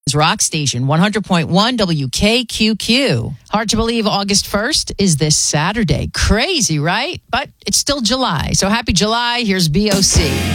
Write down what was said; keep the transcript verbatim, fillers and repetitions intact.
Rock Station, one hundred point one W K Q Q. Hard to believe August first is this Saturday. Crazy, right? But it's still July. So happy July. Here's B O C.